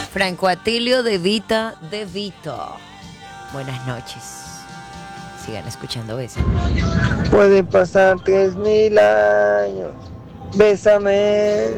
Franco Atilio de Vita de Vito. Buenas noches. Sigan escuchando eso. Pueden pasar 3000 años. Bésame.